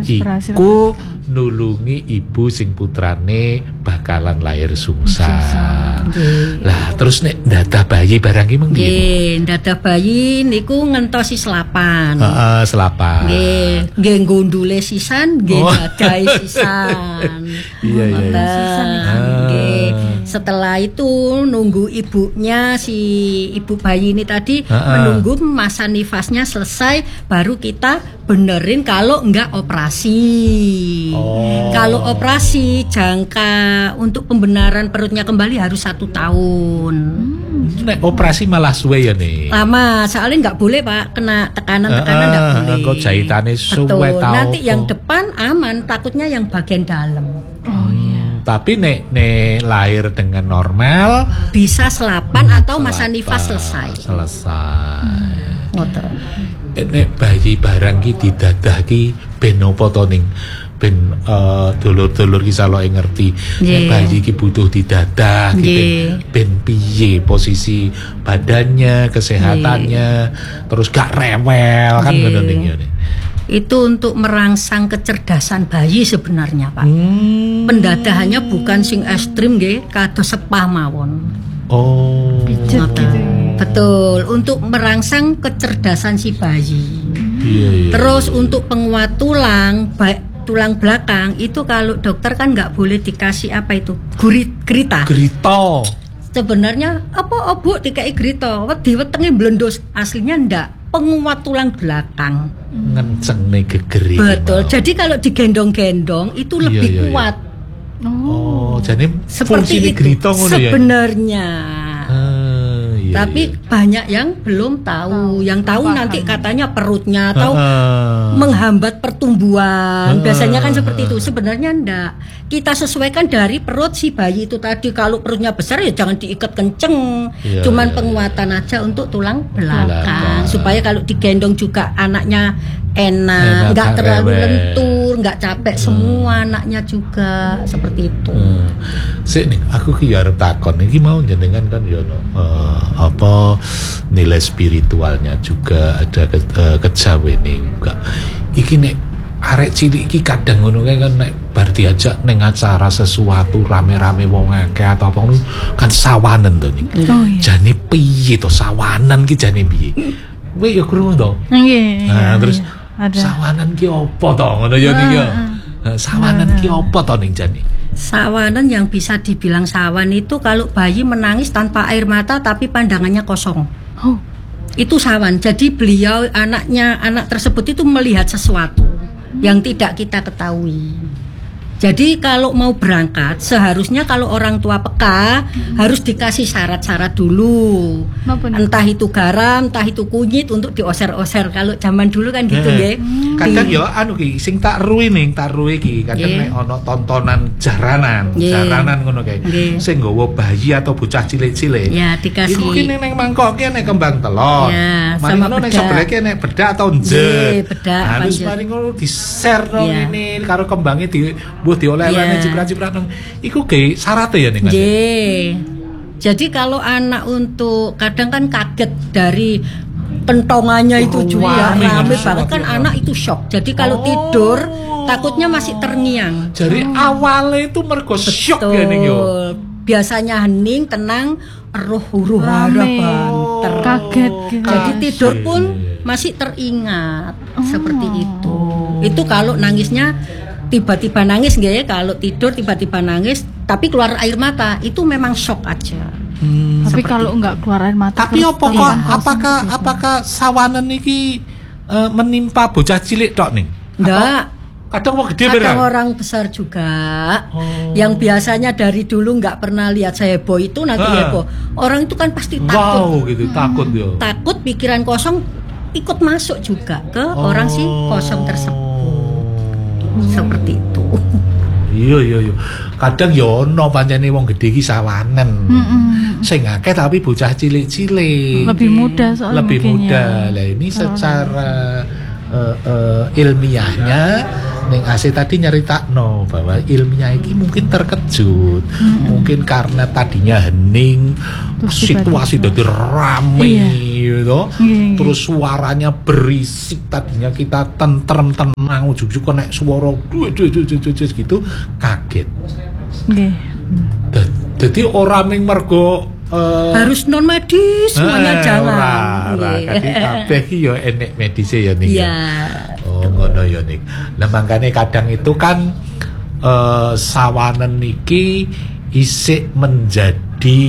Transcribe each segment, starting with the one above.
iku nulungi ibu sing putrane bakalan lahir sungsang. Lah terus nek ndadah bayi barang iki mengki. Nggih, ndadah bayi niku ngentosi selapan. Heeh, selapan. Nggih gondule sisan, nggih dadahi sisan. Iya. Nggih. Setelah itu nunggu ibunya si ibu bayi ini tadi menunggu masa nifasnya selesai baru kita benerin kalau enggak operasi. Kalau operasi jangka untuk pembenaran perutnya kembali harus 1 tahun. Nek operasi malah suwe ya nih. Lama, soalnya enggak boleh Pak kena tekanan-tekanan enggak boleh. Kok jahitane suwe tahu. Nanti yang depan aman, takutnya yang bagian dalam. Tapi nek lahir dengan normal bisa selapan atau masa nifas selesai. Ngoten. Nek bayi barang ki didadah ki ben opo to ning ben dulur-dulur ki saloke ngerti nek bayi ki butuh didadah ki ben piye posisi badannya, kesehatannya, terus gak rewel kan ngono ning ngene. Itu untuk merangsang kecerdasan bayi sebenarnya Pak. Pendadahannya bukan sing ekstrim nggih, kados sepah mawon. Pijet gitu. Betul, untuk merangsang kecerdasan si bayi. Terus untuk penguat tulang, tulang belakang itu kalau dokter kan nggak boleh dikasih apa itu grita. Sebenarnya apa Bu dikai grita? Diwetenge blendos, aslinya ndak. Penguat tulang belakang. Ngencengne gegeri. Betul. Jadi kalau digendong-gendong itu lebih kuat. Jadi seperti itu grita ngono ya. Sebenarnya. Tapi banyak yang belum tahu. Yang tahu nanti katanya perutnya atau menghambat pertumbuhan. Biasanya kan seperti itu. Sebenarnya enggak. Kita sesuaikan dari perut si bayi itu tadi. Kalau perutnya besar ya jangan diikat kenceng. Cuman penguatan aja untuk tulang belakang. Supaya kalau digendong juga anaknya enak, enggak terlalu lentur, enggak capek semua anaknya juga. Seperti itu. Sik nih, aku ki arep takon iki mau jenengan kan ya apa nilai spiritualnya juga ada kejawen juga. Iki nek arek cilik iki kadang ngono kae kan nek bar diajak ning acara sesuatu rame-rame wong akeh atau apa ngono kan sawanen to niki. Jane piye to sawanan ki jane piye? Kowe ya krungu to? Nggih. Nah, terus sawanan ki opo to ngono ya niki. Sawanan ki opo to ning jane? Sawanan yang bisa dibilang sawan itu kalau bayi menangis tanpa air mata tapi pandangannya kosong. Itu sawan. Jadi beliau anak tersebut itu melihat sesuatu yang tidak kita ketahui. Jadi kalau mau berangkat seharusnya kalau orang tua peka harus dikasih syarat-syarat dulu. Entah itu garam, entah itu kunyit untuk dioser-oser. Kalau zaman dulu kan gitu nggih. Kadang ya anu ki sing tak ruwe iki kadang nek ana tontonan jaranan ngono kae. Sing nggawa bayi atau bocah cilik-cilik. Ya dikasih. Iku ki ning mangkok ki nek kembang telon. Mari ngono nek sebelah ki nek bedak atau njet. Harus mari ngono di-share nang ngene karo kembange buat dioleh-olehne jiprat-jiprat iku ge syarate ya ning Mas. Jadi kalau anak untuk kadang kan kaget dari pentongannya itu juga rame banget kan anak itu shock. Jadi kalau tidur takutnya masih terngiang. Jadi awalnya itu mergo shock ya ning yo. Biasanya hening, tenang, huru hara banter. Kaget gitu. Jadi tidur pun masih teringat seperti itu. Itu kalau nangisnya tiba-tiba nangis nggak ya, kalau tidur tiba-tiba nangis tapi keluar air mata itu memang shock aja. Tapi kalau enggak keluar air mata tapi apakah sawanan iki menimpa bocah cilik tok nih? Enggak. Kadang wong gede kadang orang besar juga. Yang biasanya dari dulu nggak pernah lihat heboh itu nanti heboh. Orang itu kan pasti takut. Gitu, takut yo. Takut pikiran kosong ikut masuk juga ke orang si kosong tersebut. Seperti itu. Iya. Kadang yo ono pancene wong gedhe iki sawanen. Sing akeh tapi bocah cilik-cilik. Lebih muda soalnya. Lebih muda. Lah ini secara ilmiahnya Ning AC tadi nyeritakno bahwa ilmiah iki mungkin terkejut, mungkin karena tadinya hening, Terus situasi tiba-tiba. jadi rame gitu, Iya. terus suaranya berisik, tadinya kita tentrem tenang, ujug-ujug kok nek suara gitu, kaget. Nggih. Jadi orang yang mergo Harus non medis semuanya jangan. ora. Nggih. Kadang kabeh iki ya enek medise ya ning. Iya. Oh ngono ya ning. Lah makane kadang itu kan sawanen niki isik menjadi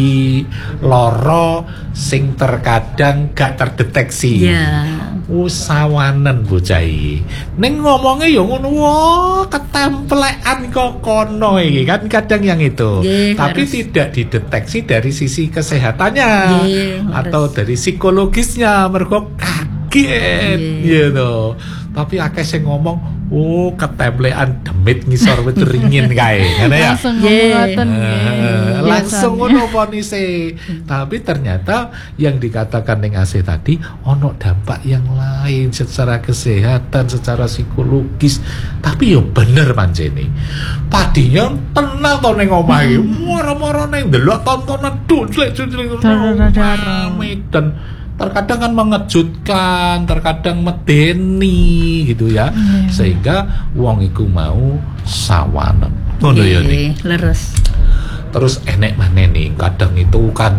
loro sing terkadang gak terdeteksi. Iya. Sawanen bocah iki. Ning ngomongnya ya ngono wah ketemplekan kok kono iki kan kadang yang itu. Nggih, Tapi harus. tidak dideteksi dari sisi kesehatannya Nggih, atau harus. dari psikologisnya mergo kaget gitu. Tapi akeh sing ngomong ketemplekan demit ngisor wit ringin kae. Ngene ya. Langsung Nggih. ngomong ngoten nggih. Langsung Biasanya. ngono ponise. Tapi ternyata yang dikatakan ning AC tadi ono dampak yang lain secara kesehatan, secara psikologis. Tapi yo bener pancene. Tadinya tenang to ning omah iki. Moro-moro ning ndelok tontonan dudlek-dudlek Dar-dar-dar. dan terkadang kan mengejutkan, terkadang medeni gitu ya. Sehingga wong iku mau sawanen. Ngono ya nih. Nggih, leres. Terus enek maneh nih, kadang itu kan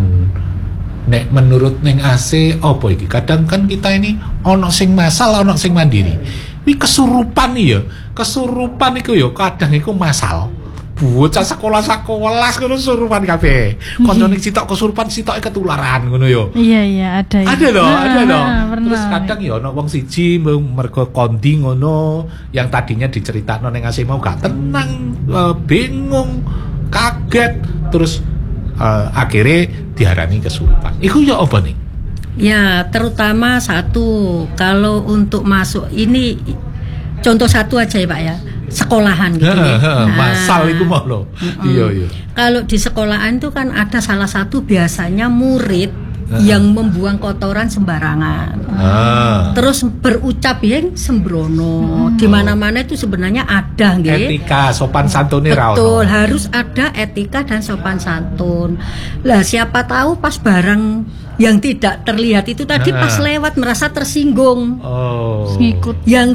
nek menurut neng AC apa iki? Kadang kan kita ini ono sing masal, ono sing mandiri. Wi kesurupan nih ya. Kesurupan iku ya kadang iku masal. Bocah sekolah ngono kesurupan kabeh. Kancane sitok kesurupan sitoke ketularan ngono ya. Iya ada. Ada loh, ada loh. Pernah. Terus kadang ya ono wong siji mergo kondi ngono yang tadinya diceritakno ning AC mau gak tenang, bingung, kaget, terus akhirnya diarani kesurupan. Iku ya apa nih? Ya, terutama satu kalau untuk masuk ini contoh satu aja ya Pak ya. Sekolahan gitu ya. Masal iku mau lho. Iya. Kalau di sekolahan itu kan ada salah satu biasanya murid yang membuang kotoran sembarangan. Terus berucap yang sembrono. Di mana-mana itu sebenarnya ada nggih. Etika sopan santune ra ono. Betul, harus ada etika dan sopan santun. Lah siapa tahu pas barang yang tidak terlihat itu tadi pas lewat merasa tersinggung. Oh. Ngikut. Yang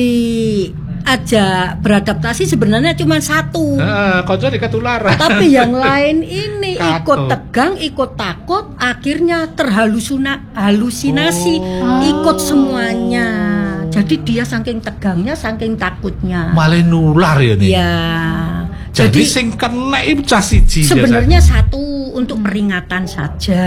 diajak beradaptasi sebenarnya cuma satu. Kancane ketularan. Tapi yang lain ini ikut Katut. tegang, ikut takut, akhirnya halusinasi, Oh. ikut semuanya. Jadi dia saking tegangnya, saking takutnya. Malah nular ya nih. Ya. Jadi sing kena itu cah siji Sebenarnya satu untuk peringatan saja.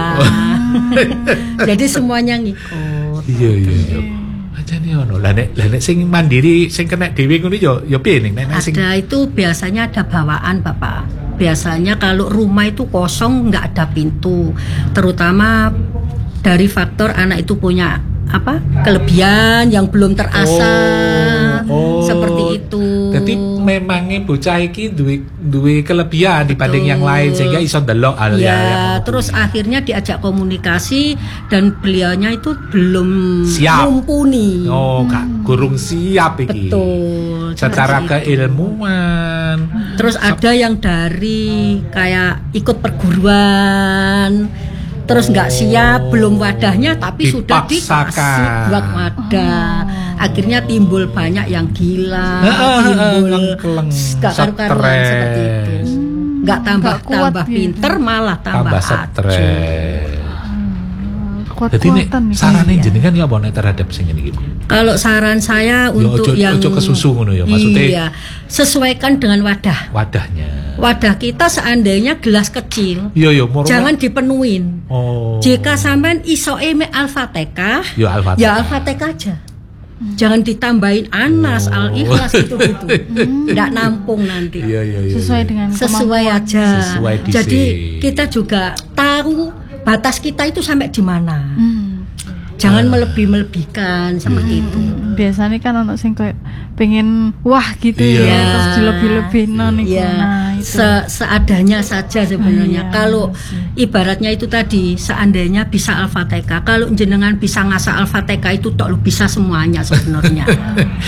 Jadi semuanya ngikut. Iya. Aja nih ono. Lah nek sing mandiri sing kena dhewe ngono ya piye ning nek sing Ada itu biasanya ada bawaan Bapak. Biasanya kalau rumah itu kosong nggak ada pintu, terutama dari faktor anak itu punya kelebihan yang belum terasah, seperti itu. Jadi memangnya bocah iki duwe kelebihan dibanding yang lain sehingga iso ndelok hal Ya, yang terus akhirnya diajak komunikasi dan beliaunya itu belum Siap. mumpuni. Kak gurung siap iki. Betul. Secara seperti itu. keilmuan. Terus ada yang dari kayak ikut perguruan, terus nggak siap, belum wadahnya, tapi sudah Dipaksakan. dikasih buat wadah. Akhirnya timbul banyak yang gila, timbul lengkeleng, nggak karu-karuan stres. seperti itu. Nggak tambah Nggak kuat gitu. pinter, malah tambah Tambah acuh. stres. Jadi nek Kuat-kuatan nih. sarane Iya. jenengan ya apa nek terhadap sing ini iki? Kalau saran saya untuk yang ojo kesusu ngono ya, maksudnya iya, sesuaikan dengan wadah. wadahnya. Wadah kita seandainya gelas kecil, Iya moro. jangan dipenuhin. Oh. Jika sampean isoe me Al-Fatihah, Ya Al-Fatihah. ya Al-Fatihah aja. Jangan ditambahin Anas, Oh. Al-Ikhlas gitu-gitu. Nggak nampung nanti. Iya. Sesuai dengan Sesuai kemampuan. aja. Sesuai disi. Jadi kita juga tahu batas kita itu sampai di mana. Jangan melebih-melebihkan seperti itu. Biasanya kan anak sing kayak pengen wah gitu Iya. ya, terus dilebih-lebih nih. Ya, Nah, itu. seadanya saja sebenarnya. Iya, Kalau ibaratnya itu tadi, seandainya bisa Al-Fatihah, kalau jenengan bisa ngasah Al-Fatihah itu tok lu bisa semuanya sebenarnya.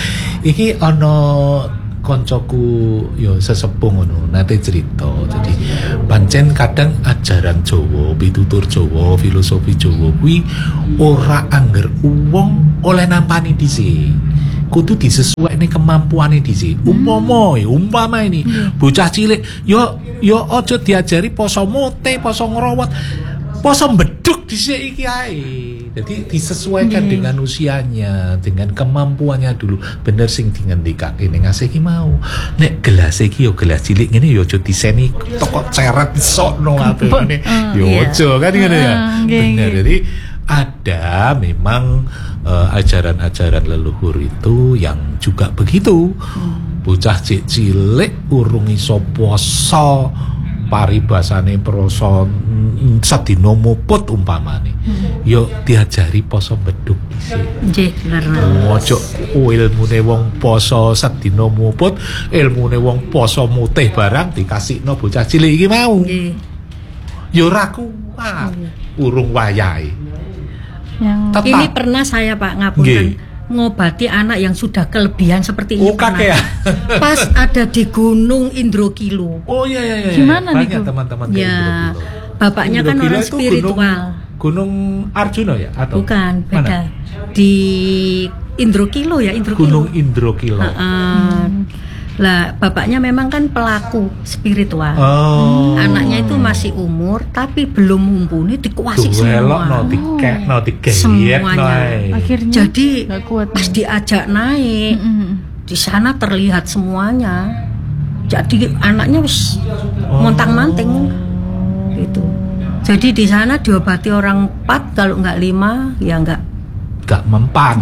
Iki ana koncoku yo sesepuh ngono nate cerita. Jadi pancen kadang ajaran Jawa, pitutur Jawa, filosofi Jawa kuwi ora angger wong oleh nampani dhisik. Kudu disesuaikne kemampuane dhisik. Umpama ini bocah cilik yo aja diajari poso mote, poso ngrowot, poso beduk dhisik iki ae. Jadi disesuaikan dengan usianya, dengan kemampuannya dulu. Bener sing dingendikake ning ngasih ki mau. Nek gelas iki yo gelas cilik ngene yo aja diseni toko ceret sokno ape ngene. Yo aja kan ngene ya. Bener. Jadi ada memang ajaran-ajaran leluhur itu yang juga begitu. Bocah cilik urung iso poso paribasane proso sadina muput umpamane. Yo diajari poso beduk dhisik. Nggih, bener. Ojo ilmune wong poso sadina muput, ilmune wong poso mutih barang dikasihno bocah cilik iki mau. Nggih. Yo ora kuat. Urung wayahe. Ini pernah saya Pak ngapunten ngobati anak yang sudah kelebihan seperti ini. Kakek ya? Pas ada di Gunung Indrokilo. Oh iya. Gimana nih teman-teman ya, Indrokilo. Bapaknya kan orang spiritual. Gunung Arjuna ya atau? Bukan, beda. Mana? Di Indrokilo ya, Indrokilo. Gunung Indrokilo. Lah bapaknya memang kan pelaku spiritual. Anaknya itu masih umur tapi belum mumpuni dikuasai semua. Semuanya. Akhirnya jadi pas diajak naik di sana terlihat semuanya. Jadi anaknya wis montang-manting gitu. Jadi di sana diobati orang 4, kalau nggak 5 ya nggak mempan.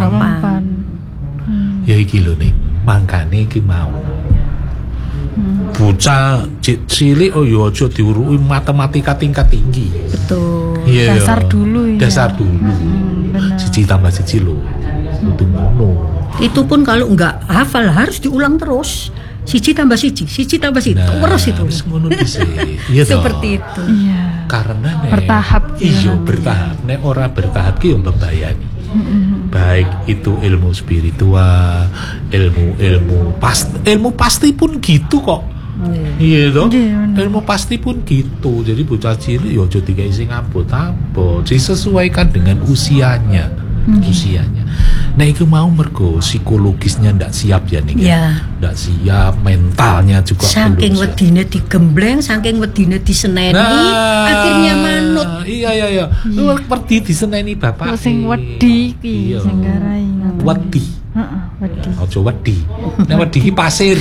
Ya iki lho nih, mangkane iki mau. Bocah cilik yo aja diuruki matematika tingkat tinggi. Betul. Yeah, dasar dulu ya. Dasar dulu. 1 tambah 1 lho. Itu ngono. Itu pun kalau nggak hafal harus diulang terus. 1 tambah 1 tambah 1 terus itu. Ngono dhisik. Iya seperti itu. Iya. Karena bertahap. Iya, bertahap. Nek ora bertahap ki yo mbebayani. Baik itu ilmu spiritual, ilmu pasti pun gitu kok. Iya toh. Ilmu pasti pun gitu. Jadi bocah cilik yo aja digawe sing abot-abot, disesuaikan dengan usianya. Nah itu mau mergo psikologisnya ndak siap ya nih ya. Ndak siap, mentalnya juga saking wedine digembleng, saking wedine diseneni, akhirnya manut. Iya. Perdi diseneni bapak. Sing wedi ki sing garai. Wedi. Wedi. Aja wedi. Nek wedi ki pasir.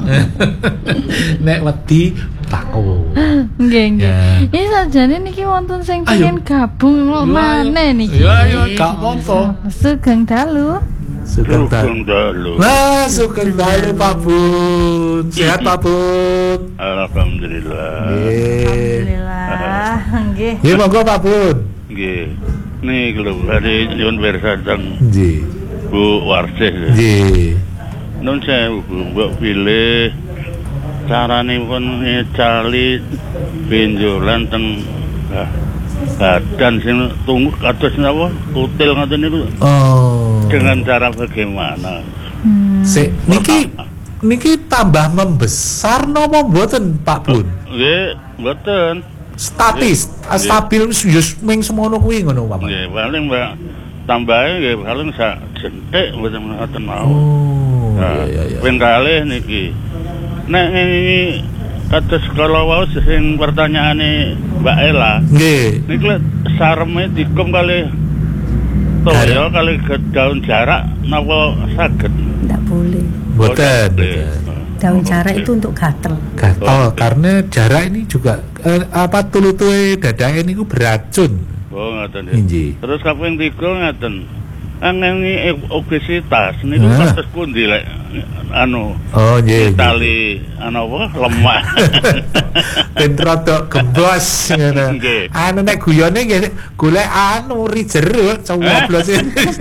Nek wedi tako. Nggih. Iki sajane niki wonten sing pengen gabung kok maneh niki. Iya, gak apa-apa. Sugeng dalu. Sugeng dalu. Wah, sugeng dalu Pak Bun. Sehat Pak Bun. Alhamdulillah. Alhamdulillah. Nggih. Nggih monggo Pak Bun. Nggih. Niki lho hari nyuwun pirsa teng Nggih. Bu Warsih. Nggih. Nun sewu mbok pilih carane pun ngecali benjolan teng badan sing tunggu kados napa kutil ngoten niku. Dengan cara bagaimana? Niki tambah membesar napa mboten Pak Bun? Nggih, mboten. Stabil wis ming semono kuwi ngono Pak. Nggih, paling Mbak tambahe nggih paling sak jentik mboten ngoten mau. Iya. Ben kalih niki. Nek ini kados kala wau sing pertanyaane Mbak Ela. Nggih. Niki sareme dikum kali toyo kali daun jarak napa saged? Ndak boleh. Mboten. Daun jarak itu untuk gatel. Karena jarak ini juga tulutue dadake niku beracun. Oh ngoten nggih. Terus kaping 3 ngaten. Angengi obesitas niku kados pundi lek nggih. Tali apa lemah. Ben rada gembos ngono. Nek guyone nggih golek ri jero coblos.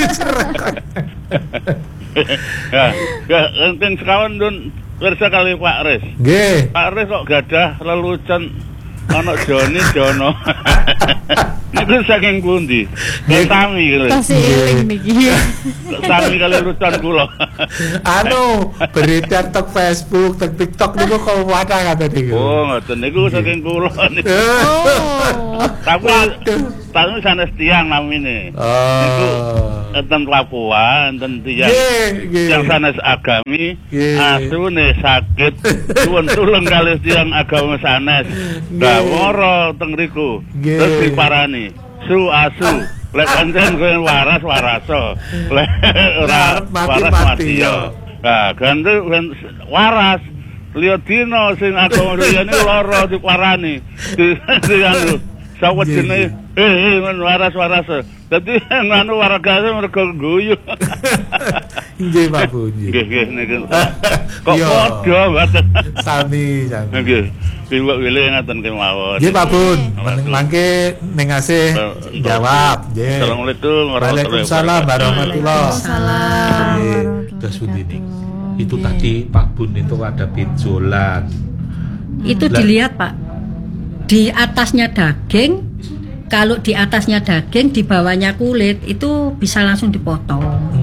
Ya, enten sekawan dun pirsa kali Pak Ris. Nggih. Pak Ris kok gadah lelucon ana Joni Jono. Niku saking pundi? Sami kali. Tasih eling niki. Sami kali urusan kula. Anu, beredar tok Facebook, tok TikTok niku kok wadah kata niku. Oh, ngoten niku saking kula niku. Oh. Tapi sanes tiang namine. Niku enten Papua, enten tiang yang sanes agami, asune sakit, suwun tulung kalih tiang agama sanes. Dawara teng riku. Terus diparani su asu lek pancen kowe waras waraso lek ora waras mati yo nah ganti waras liya dina sing agama liyane lara diparani di anu sawetene waras waraso dadi anu waragane mergo guyu nggih Pak Bu nggih niku kok padha mboten sami nggih Pilek wile ngaten kemawon. Nggih Pak Bun, mangke ning asih jawab. Nggih. Assalamualaikum Waalaikumsalam warahmatullahi Waalaikumsalam. Terus ini. Itu tadi Pak Bun itu ada benjolan. Itu dilihat Pak. Di atasnya daging, kalau di atasnya daging, di bawahnya kulit itu bisa langsung dipotong.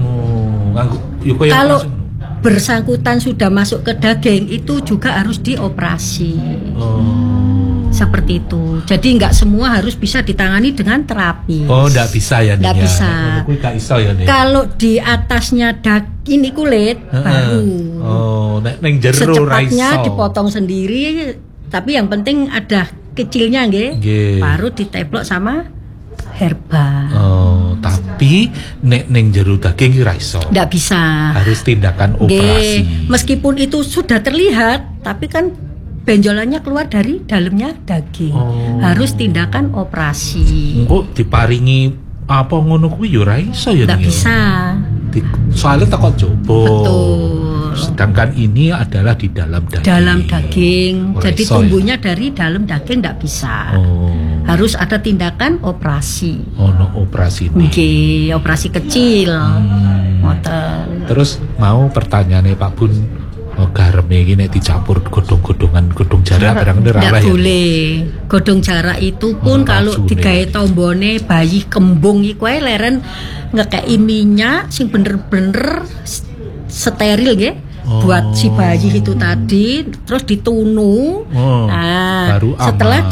Kalau bersangkutan sudah masuk ke daging itu juga harus dioperasi. Seperti itu. Jadi nggak semua harus bisa ditangani dengan terapi. Oh, nggak bisa ya? Nggak bisa. Kalau di atasnya ini kulit baru. Oh, neng jero secepatnya dipotong sendiri. Tapi yang penting ada kecilnya, nggih. Baru diteplok sama herba. Oh, tapi neng jero daging ra iso. Nggak bisa. Harus tindakan operasi. Meskipun itu sudah terlihat, tapi kan benjolannya keluar dari dalamnya daging. Harus tindakan operasi. Kok diparingi apa ngono kuwi yo ra iso ya? Nggak bisa. Soalnya takut coba. Betul. Sedangkan ini adalah di dalam daging. Dalam daging. Jadi tumbuhnya dari dalam daging nggak bisa. Harus ada tindakan operasi. No operasi ini. Oke, operasi kecil. Terus mau pertanyaannya Pak Bun, garam iki nek dicampur godhong-godhongan godhong jarak barang ini ndak boleh. Godhong jarak itu pun kalau digawe tombone bayi kembung iku ae leren ngekeki minyak sing bener-bener steril nggih. Buat si bayi itu tadi terus ditunu. Nah, baru setelah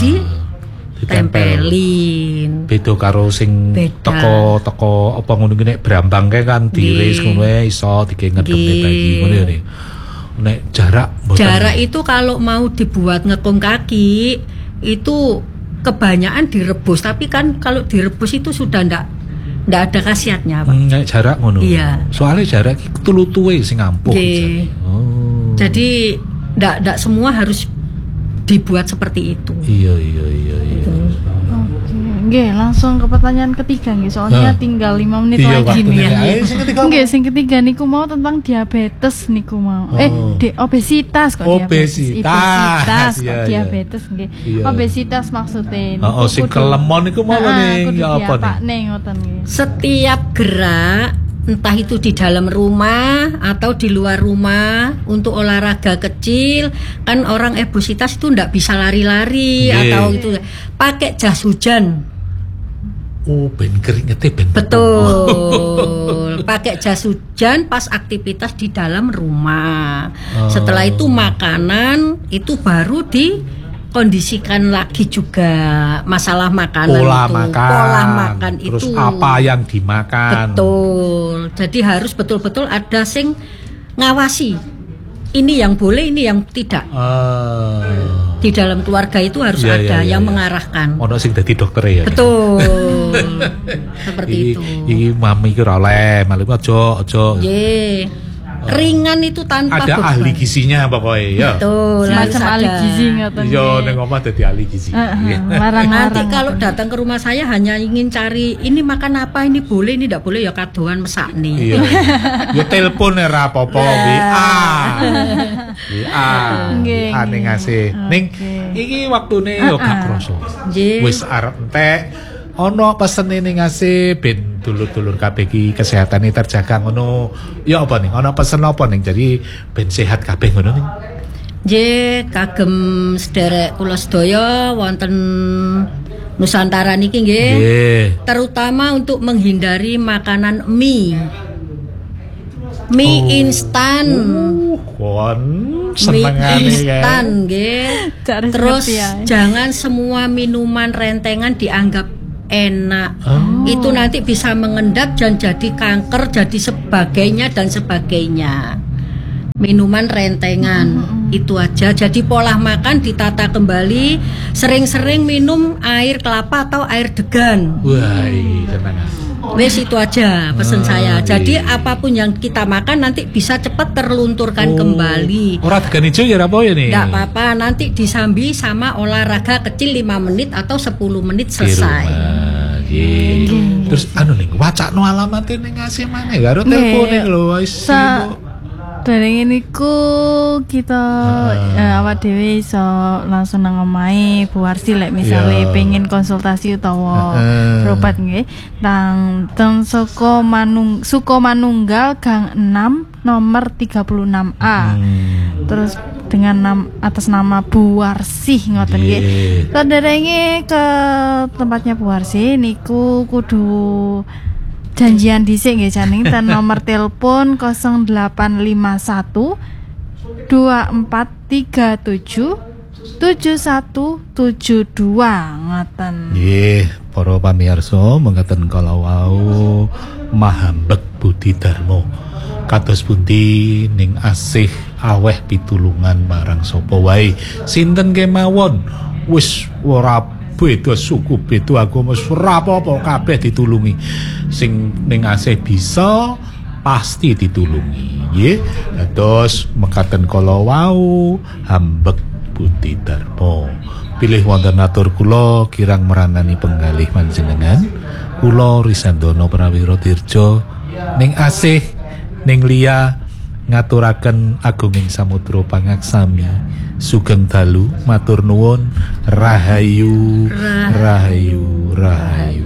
ditempelin. Beda karo sing teko apa ngono ki nek brambang kae kan diiris ngono ae iso digengedemi bayi ngono ya. Nek jarak itu kalau mau dibuat ngekung kaki itu kebanyakan direbus, tapi kan kalau direbus itu sudah ndak ada khasiatnya Pak. Nek jarak ngono. Iya. Soalnya jarak iki tulu-tuwe sing ampuh. Jadi ndak semua harus dibuat seperti itu. Iya. Nggih, langsung ke pertanyaan ketiga nggih. Soalnya tinggal 5 menit lagi nih. Nggih, sing ketiga niku mau tentang diabetes niku mau. Obesitas kok diabetes. Diabetes nggih. Obesitas maksudnya. Sing kelemon niku mau ning ya apa nih? Ngoten nggih. Setiap gerak entah itu di dalam rumah atau di luar rumah untuk olahraga kecil, kan orang obesitas itu ndak bisa lari-lari atau itu pakai jas hujan. Ben keringetnya ben. Betul. Pakai jas hujan pas aktivitas di dalam rumah. Setelah itu makanan itu baru dikondisikan lagi juga masalah makanan pola makan terus itu. apa yang dimakan. Betul. Jadi harus betul-betul ada sing ngawasi. Ini yang boleh, ini yang tidak. Di dalam keluarga itu harus ada yang mengarahkan. Ono sing dadi dokter ya. Betul. Seperti itu. Iki mami ki ora oleh, malah aja. Nggih. Ringan itu tanpa ada beban. Ahli gizinya pokoknya ya. Betul. Macam ahli gizi ngoten. Iya, ning omah dadi ahli gizi. Nanti kalau datang ke rumah saya hanya ingin cari ini makan apa, ini boleh, ini tidak boleh, ya kadoan mesak nih. Iya. Ya telepon ora apa-apa, WA ning ngasih. Ning iki waktune yo gak kroso. Wis arep entek. Ono pesen ning ngasih ben dulur-dulur kabeh iki kesehatane terjaga ngono. Ya apa ning? Ono pesen apa ning? Jadi ben sehat kabeh ngono ning. Nggih, kagem sederek kula sedaya wonten Nusantara niki nggih. Terutama untuk menghindari makanan mie instan. Mie instan nggih. Terus jangan semua minuman rentengan dianggap enak. Itu nanti bisa mengendap dan jadi kanker, jadi sebagainya dan sebagainya. Minuman rentengan itu aja. Jadi pola makan ditata kembali, sering-sering minum air kelapa atau air degan. Wes itu aja pesan saya. Jadi apapun yang kita makan nanti bisa cepat terlunturkan kembali. Ora degan ijo ya apa ya nih? Enggak apa-apa, nanti disambi sama olahraga kecil 5 menit atau 10 menit selesai. Terus nih wacakno alamatnya ning ngasih mana karo telepone lho wis. Dari niku kita awak dhewe iso langsung nang omahe Bu Warsi lek misale pengen konsultasi utawa berobat nggih. Teng Sukomanunggal Gang 6 nomor 36A. Terus dengan atas nama Bu Warsi ngoten nggih. Saderenge ke tempatnya Bu Warsi niku kudu janjian dhisik nggih Janing, ten nomor telepon 0851 2437 7172 ngoten. Nggih, para pamirsa mengatakan kalau wau Mahambek Budi Darmo kados pundi ning asih aweh pitulungan marang sapa wae sinten kemawon wis ora beda suku beda agama ora apa-apa kabeh ditulungi sing ning asih bisa pasti ditulungi nggih. Terus mekaten kala wau Hambek Budi Darmo pilih wonten atur kula kirang meranani penggalih panjenengan kula Risandono Prawira Dirja ning asih ning liya ngaturaken agunging samudra pangaksami sugeng dalu matur nuwun rahayu rahayu rahayu.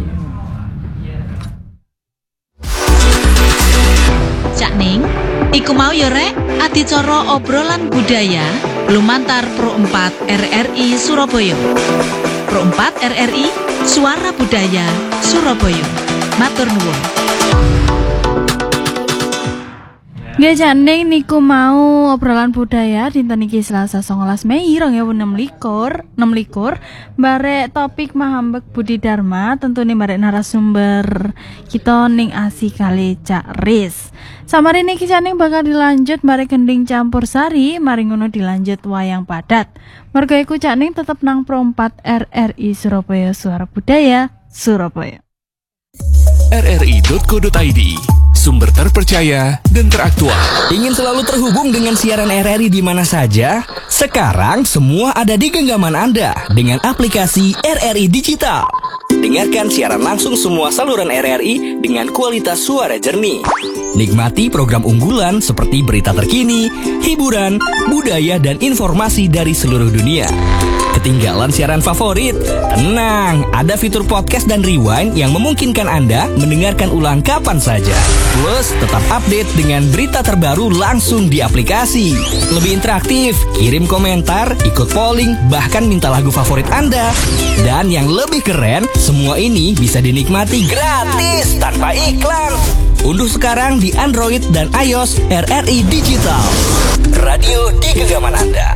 Cak Ning iku mau yo rek adicara obrolan budaya lumantar Pro 4 RRI Surabaya. Pro 4 RRI Suara Budaya Surabaya. Matur nuwun. Nggih Janing niku mau obrolan budaya dinten iki Selasa 19 Mei 2026 barek topik Mahambek Budi Darma tentunya barek narasumber kita ning asih kali Cak Riz. Samari niki Janing bakal dilanjut barek gending campur sari mari ngono dilanjut wayang padat. Mergo iku Cak Ning tetep nang Pro 4 RRI Surabaya Suara Budaya Surabaya. rri.co.id sumber terpercaya dan teraktual. Ingin selalu terhubung dengan siaran RRI di mana saja? Sekarang semua ada di genggaman Anda dengan aplikasi RRI Digital. Dengarkan siaran langsung semua saluran RRI dengan kualitas suara jernih. Nikmati program unggulan seperti berita terkini, hiburan, budaya, dan informasi dari seluruh dunia. Ketinggalan siaran favorit? Tenang, ada fitur podcast dan rewind yang memungkinkan Anda mendengarkan ulang kapan saja. Plus, tetap update dengan berita terbaru langsung di aplikasi. Lebih interaktif, kirim komentar, ikut polling, bahkan minta lagu favorit Anda. Dan yang lebih keren, semua ini bisa dinikmati gratis tanpa iklan. Unduh sekarang di Android dan iOS RRI Digital. Radio di genggaman Anda.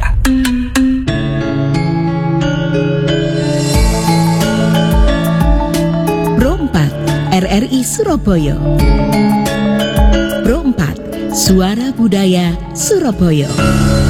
Pro 4 RRI Surabaya. Pro 4 Suara Budaya Surabaya.